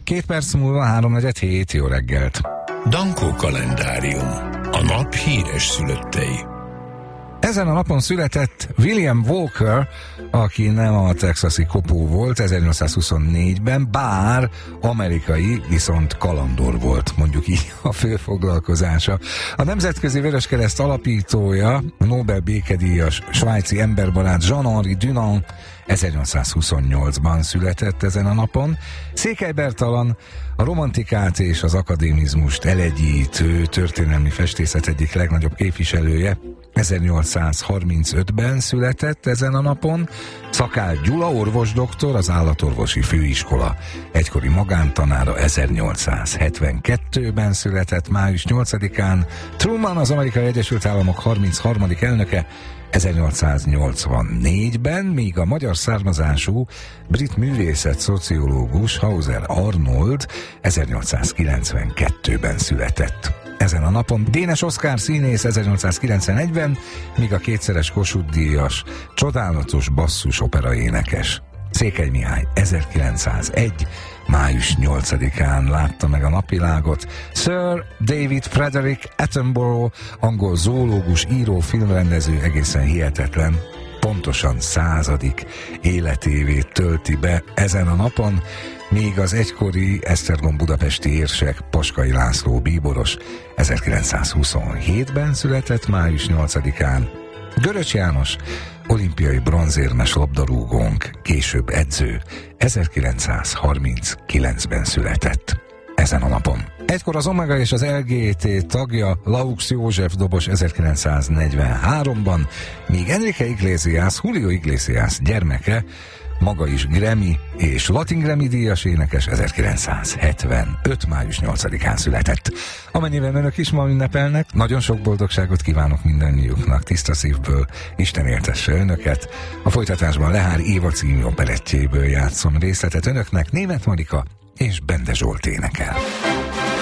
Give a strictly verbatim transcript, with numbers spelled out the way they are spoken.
Két perc múlva háromnegyed hét, jó reggelt. Dankó kalendárium. A nap híres szülöttei. Ezen a napon született William Walker, aki nem a texasi kopó volt ezernyolcszázhuszonnégyben, bár amerikai, viszont kalandor volt, mondjuk így a fő foglalkozása. A Nemzetközi Vöröskereszt alapítója, Nobel békedíjas svájci emberbarát Jean-Henri Dunant ezernyolcszázhuszonnyolcban született ezen a napon. Székely Bertalan a romantikát és az akadémizmust elegyítő történelmi festészet egyik legnagyobb képviselője, ezernyolcszázharmincötben született ezen a napon. Szakál Gyula orvosdoktor, az állatorvosi főiskola egykori magántanára ezernyolcszázhetvenkettőben született május nyolcadikán. Truman, az Amerikai Egyesült Államok harmincharmadik elnöke ezernyolcszáznyolcvannégyben, míg a magyar származású brit művészet szociológus Hauser Arnold ezernyolcszázkilencvenkettőben született. Ezen a napon Dénes Oszkár színész ezernyolcszázkilencvenegyben, míg a kétszeres Kossuth-díjas csodálatos basszus opera énekes Székely Mihály ezerkilencszázegy. május nyolcadikán látta meg a napvilágot. Sir David Frederick Attenborough, angol zoológus, író, filmrendező, egészen hihetetlen, pontosan századik életévét tölti be ezen a napon, míg az egykori Esztergom budapesti érsek Paskai László bíboros ezerkilencszázhuszonhétben született május nyolcadikán. Göröcs János, olimpiai bronzérmes labdarúgónk, később edző, ezerkilencszázharminckilencben született ezen a napon. Egykor az Omega és az el gé té tagja Laux József dobos ezerkilencszáznegyvenháromban, míg Enrique Iglesias, Julio Iglesias gyermeke, maga is Grammy és Latin Grammy díjas énekes ezerkilencszázhetvenöt. május nyolcadikán született. Amennyiben önök is ma ünnepelnek, nagyon sok boldogságot kívánok mindannyiuknak, tiszta szívből, Isten éltesse önöket. A folytatásban Lehár Éva című operettjéből játszom részletet önöknek, Németh Marika és Bende Zsolt énekel.